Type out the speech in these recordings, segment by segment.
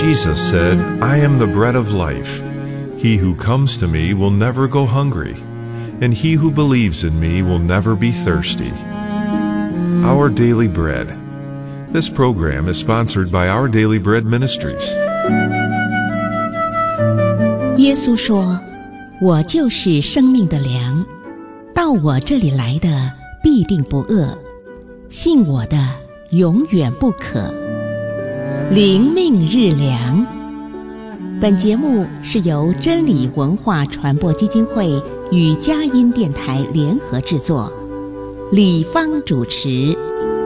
Jesus said, "I am the bread of life. He who comes to me will never go hungry, and he who believes in me will never be thirsty." Our Daily Bread. This program is sponsored by Our Daily Bread Ministries. 耶稣说：“我就是生命的粮，到我这里来的必定不饿，信我的永远不渴。”灵命日粮。本节目是由真理文化传播基金会与佳音电台联合制作，李芳主持。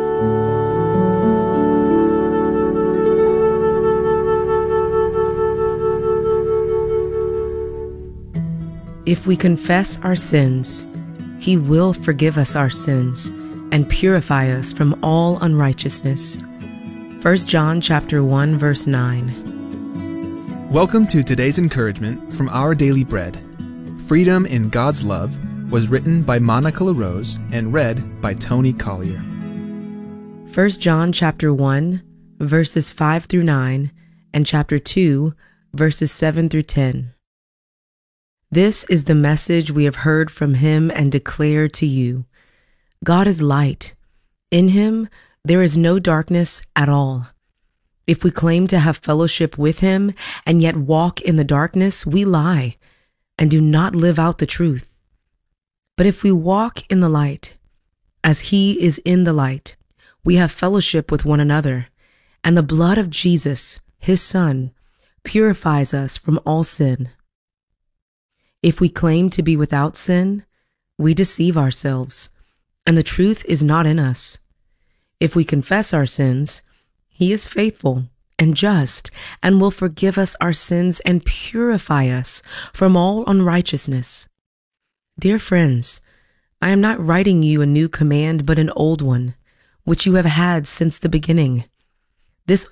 If we confess our sins, He will forgive us our sins and purify us from all unrighteousness. 1 John chapter 1 verse 9. Welcome to today's encouragement from Our Daily Bread. Freedom in God's Love was written by Monica LaRose and read by Tony Collier. 1 John chapter 1 verses 5 through 9 and chapter 2 verses 7 through 10. This is the message we have heard from Him and declare to you. God is light. In Him there is no darkness at all. If we claim to have fellowship with Him and yet walk in the darkness, we lie and do not live out the truth. But if we walk in the light, as He is in the light, we have fellowship with one another, and the blood of Jesus, His Son, purifies us from all sin. If we claim to be without sin, we deceive ourselves, and the truth is not in us. If we confess our sins, He is faithful and just and will forgive us our sins and purify us from all unrighteousness. Dear friends, I am not writing you a new command but an old one, which you have had since the beginning.